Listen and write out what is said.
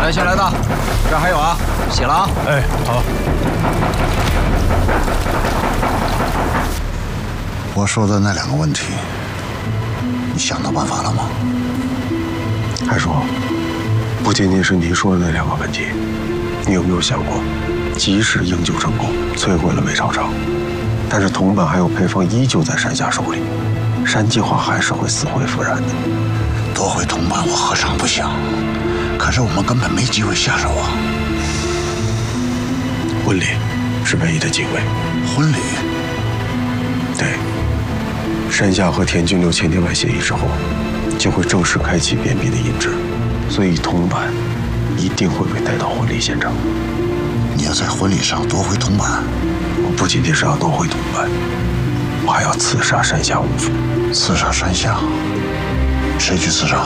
来先来的，这儿还有啊，写了啊。 哎，好。 我说的那2个问题，你想到办法了吗？ 还说，不仅仅是你说的那2个问题，你有没有想过，即使营救成功，摧毁了魏朝城，但是铜板还有配方依旧在山下手里，山计划还是会死灰复燃的。 夺回铜板，我何尝不想？可是我们根本没机会下手啊！ 婚礼是唯一的机会。 婚礼？ 对。山下和田军六签订完协议之后，就会正式开启变币的印制，所以铜板一定会被带到婚礼现场。 你要在婚礼上夺回铜板？ 我不仅仅是要夺回铜板，我还要刺杀山下五府。 刺杀山下？谁去刺杀？